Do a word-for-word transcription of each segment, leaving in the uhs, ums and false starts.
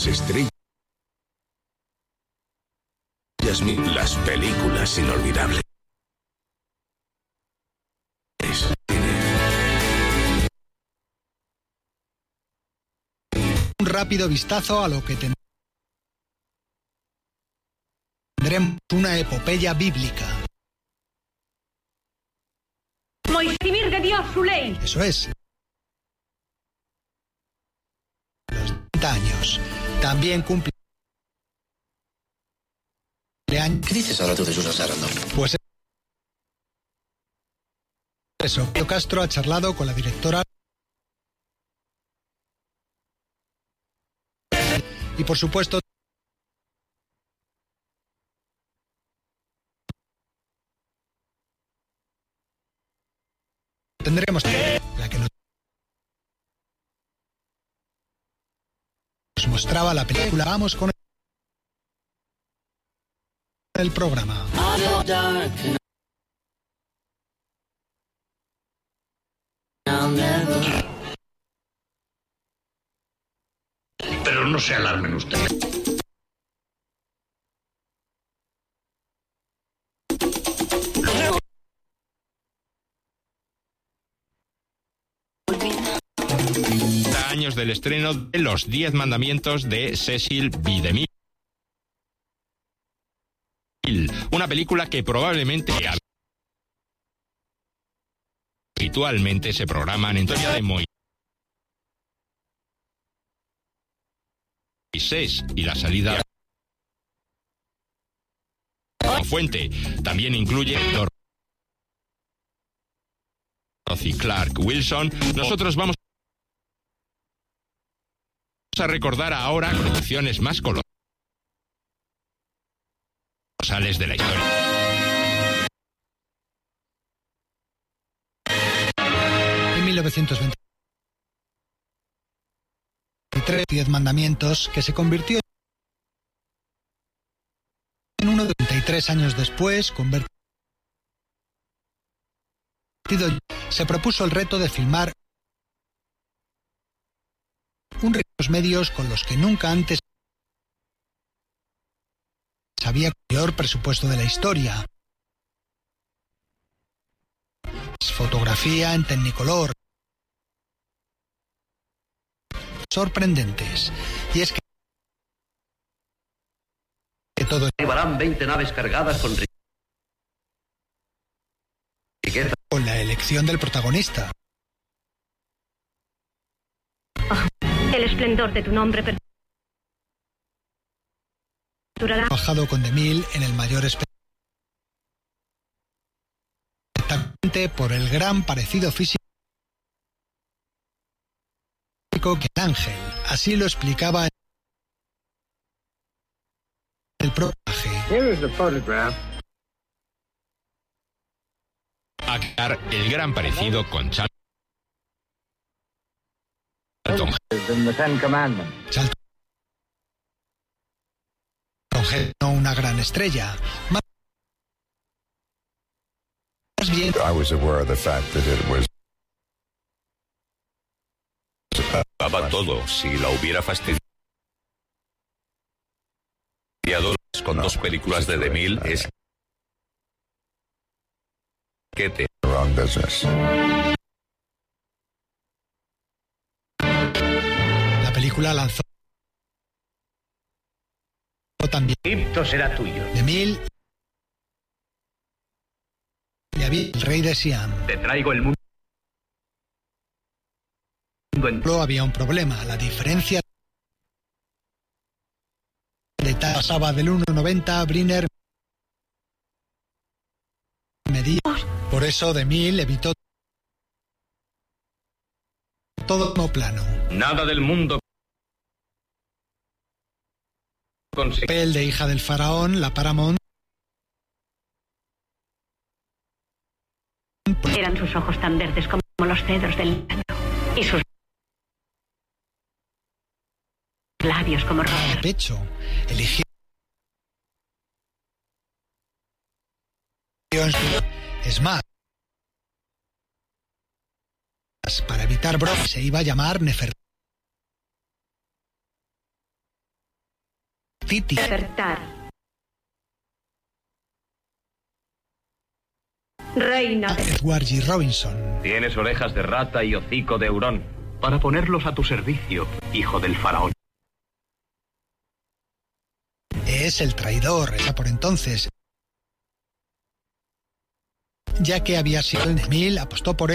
las estrellas, las películas inolvidables. Un rápido vistazo a lo que tendremos una epopeya bíblica. Moisés de Dios, su ley. Eso es. Los treinta años. También cumple. ¿Qué dices ahora tú de Susan Sarandon? Pues eso, Pío Castro ha charlado con la directora y por supuesto tendremos la que nos mostraba la película. Vamos con el programa. Pero no se alarmen ustedes. Años del estreno de Los Diez Mandamientos de Cecil B. DeMille. Una película que probablemente habitualmente se programan en historia de Moisés y la salida como fuente. También incluye Dorothy Clark Wilson. Nosotros vamos a recordar ahora producciones más colosales de la historia. En mil novecientos veintitrés, Diez Mandamientos, que se convirtió en uno de treinta y tres años después, convertido, se propuso el reto de filmar un de los medios con los que nunca antes había el mayor presupuesto de la historia. Fotografía en Technicolor. Sorprendentes. Y es que, que todo llevarán veinte naves cargadas con riqueza. Con la elección del protagonista. Oh, el esplendor de tu nombre per... trabajado con DeMille en el mayor espectáculo por el gran parecido físico que el ángel. Así lo explicaba el personaje. Here is the photograph. Aclarar el gran parecido con Charlton In the Ten Commandments. Charlton no una gran estrella. Más bien, I was aware of the fact that it was Daba todo si la hubiera fastidiado con dos películas de DeMille es que te wrong business. La película lanzó también Egipto será tuyo. DeMille y había el rey de Siam. Te traigo el mundo. Solo había un problema, la diferencia de talla pasaba del uno noventa a Briner medía. Por eso DeMille evitó todo como plano. Nada del mundo. Papel de hija del faraón, la Paramount. Eran sus ojos tan verdes como los cedros del Líbano y sus labios como rosas. Pecho, eligió es más, para evitar bromas se iba a llamar Nefer. Nefertiti. Despertar. Reina de... Edward G. Robinson. Tienes orejas de rata y hocico de hurón. Para ponerlos a tu servicio, hijo del faraón. Es el traidor, esa por entonces. Ya que había sido el Emil, apostó por él.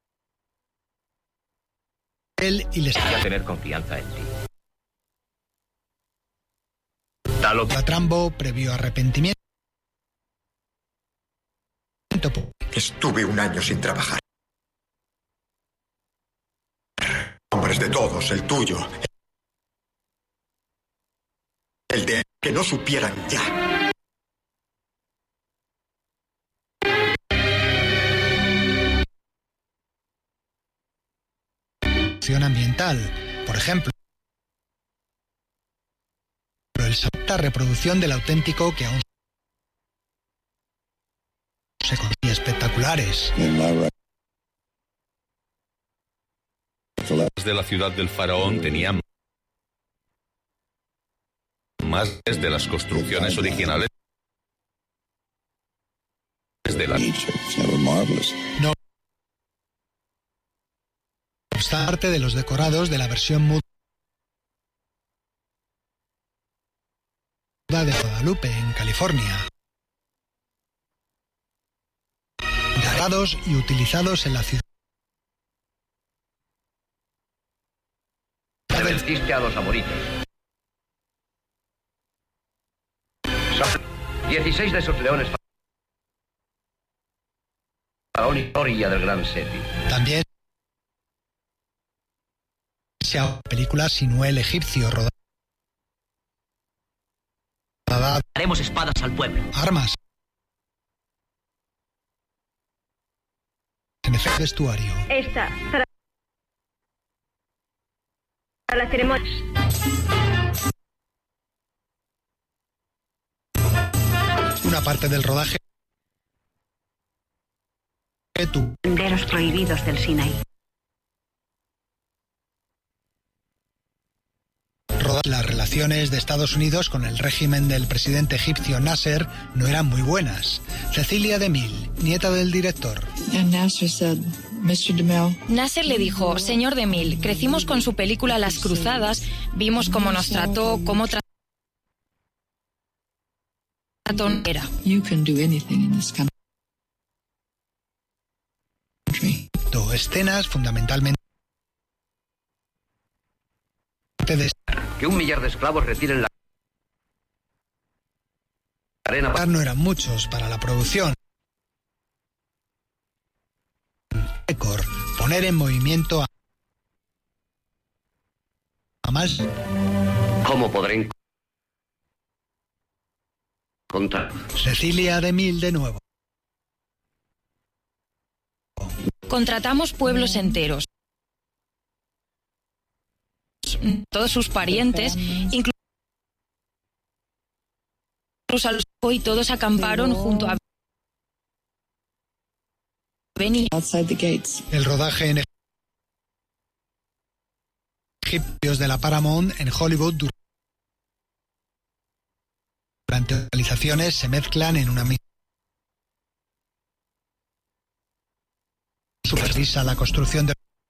Él y les Voy a tener confianza en ti. Dalo. A Trambo previo arrepentimiento. Estuve un año sin trabajar. Hombres de todos, el tuyo. El de que no supieran ya. Ambiental, por ejemplo, el la reproducción del auténtico que aún se consigue espectaculares. De la ciudad del faraón tenían más de las construcciones originales de la no parte de los decorados de la versión muda de Guadalupe, en California, grabados y utilizados en la ciudad. Te venciste a los amoritos. dieciséis de esos leones faraón y orilla del gran Seti. También se ha película Sinué egipcio rodada. Haremos espadas al pueblo. Armas. En efecto, vestuario. Esta para, para la ceremonia. Una parte del rodaje. Senderos prohibidos del Sinaí. Las relaciones de Estados Unidos con el régimen del presidente egipcio Nasser no eran muy buenas. Cecilia DeMille, nieta del director. Nasser le dijo: señor DeMille, crecimos con su película Las Cruzadas, vimos cómo nos trató, cómo trató era. Escenas fundamentalmente de que un millar de esclavos retiren la arena. No eran muchos para la producción. Récord, poner en movimiento a, a más. ¿Cómo podré encontrar? Cecilia DeMille de nuevo. Contratamos pueblos enteros. Todos sus parientes, incluso a los y todos acamparon junto a Beni. El rodaje en egipcios de la Paramount en Hollywood durante realizaciones se mezclan en una misma. Supervisa la construcción del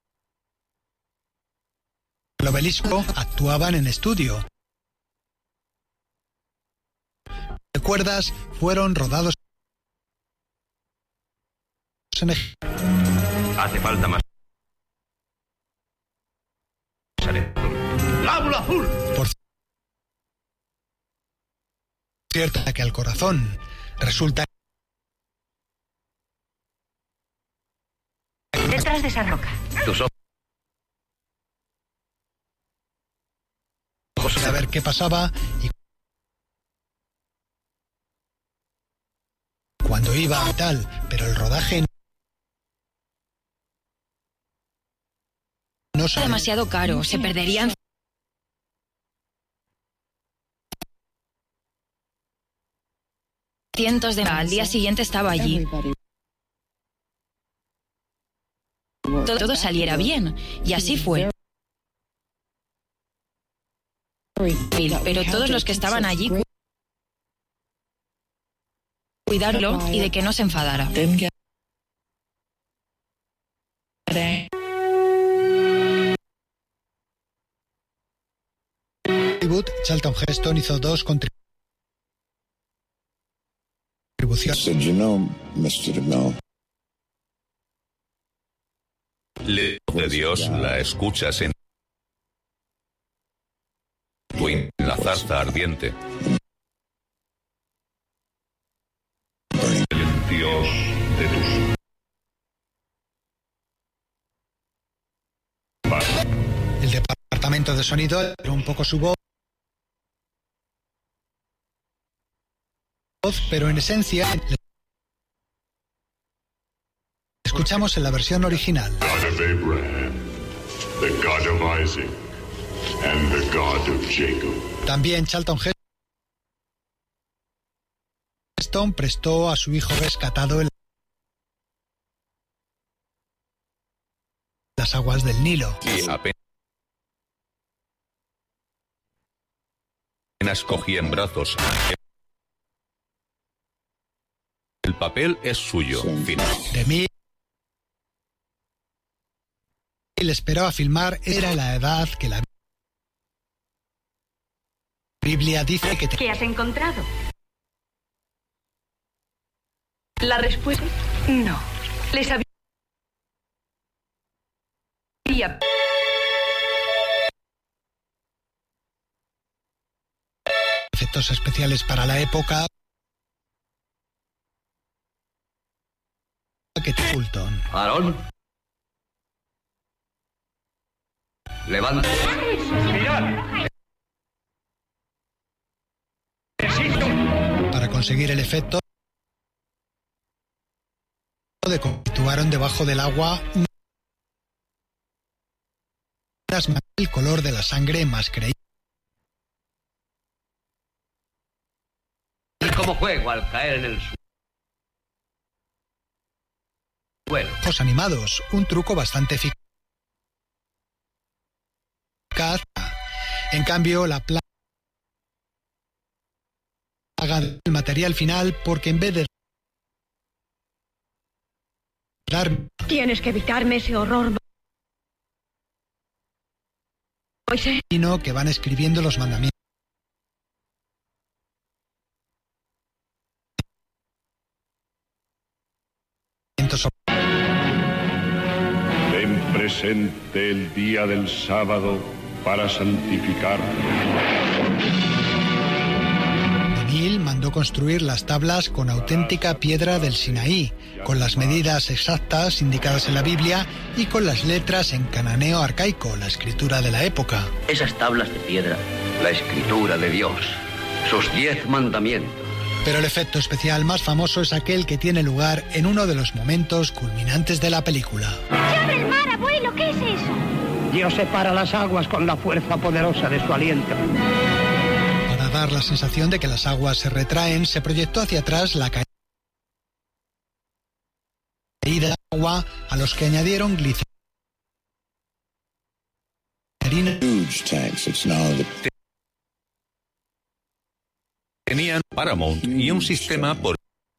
el obelisco, actuaban en estudio. Recuerdas, fueron rodados en Egipto. Hace falta más. ¡Lábula azul! Por cierto, que al corazón resulta. Detrás de esa roca. Tus ojos. A ver qué pasaba y cuando iba y tal, pero el rodaje no era demasiado caro, se perderían cientos de. Al día siguiente estaba allí. Todo, todo saliera bien, y así fue. pero todos los que estaban allí cuidarlo y de que no se enfadara. Hollywood, Charlton Heston hizo dos contribuciones. Did you know, mister DeMille? Le de Dios la escuchas en tu in- la zarza ardiente. El Dios de tus El departamento de sonido alteró un poco su voz, pero en esencia escuchamos en la versión original. God of Abraham, the God of Isaac, and the God of Jacob. También Charlton Heston prestó a su hijo rescatado en las aguas del Nilo. y apenas cogí en brazos. El papel es suyo. Fin. DeMille esperó a filmar, era la edad que la Biblia dice que te... ¿Qué has encontrado? La respuesta es no. Les había... efectos especiales para la época que Fulton. Aarón. Levanta. Para conseguir el efecto de situaron debajo del agua unas ma- el color de la sangre más creíble. Como juego al caer en el suelo. Los animados, un truco bastante eficaz. En cambio, la plaga del material final, porque en vez de dar, Tienes que evitarme ese horror. sino que van escribiendo los mandamientos. Ten presente el día del sábado para santificarlo. DeMille mandó construir las tablas con auténtica piedra del Sinaí, con las medidas exactas indicadas en la Biblia y con las letras en cananeo arcaico, la escritura de la época. Esas tablas de piedra, la escritura de Dios, sus diez mandamientos. Pero el efecto especial más famoso es aquel que tiene lugar en uno de los momentos culminantes de la película. ¡Se abre el mar, abuelo! ¿Qué es eso? Dios separa las aguas con la fuerza poderosa de su aliento. Para dar la sensación de que las aguas se retraen, se proyectó hacia atrás la caída de agua, a los que añadieron glicerina. Tenían Paramount y un sistema por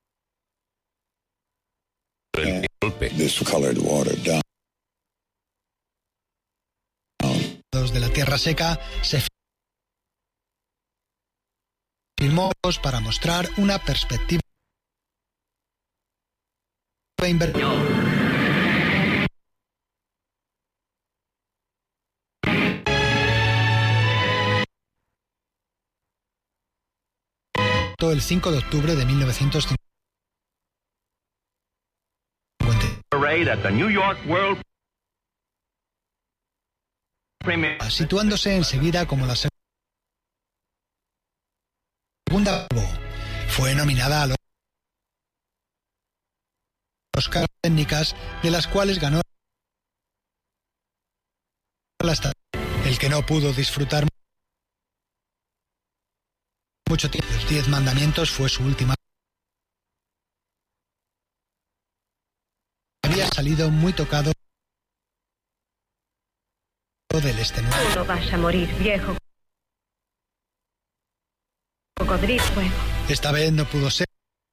el golpe. De la tierra seca se filmó para mostrar una perspectiva invertida. El cinco de octubre de mil novecientos cincuenta. Situándose enseguida como la segunda, fue nominada a los Oscar técnicas, de las cuales ganó la estatua. El que no pudo disfrutar mucho tiempo Los Diez Mandamientos fue su última. Había salido muy tocado del este nuevo. No vas a morir, viejo. Cocodrilo fuego. Esta vez no pudo ser.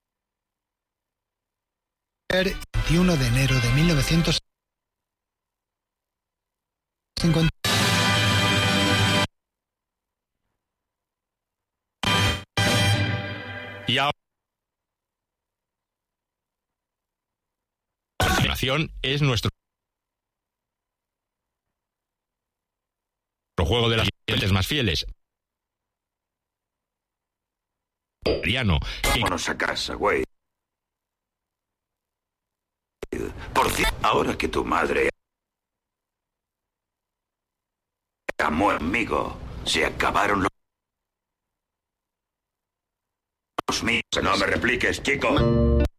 El veintiuno de enero de mil novecientos cincuenta. Y ahora a continuación es nuestro juego de las oyentes más fieles. Adriano. Vámonos a casa, güey. Por cierto, ahora que tu madre amó amigo, se acabaron los míos. No me repliques, chico.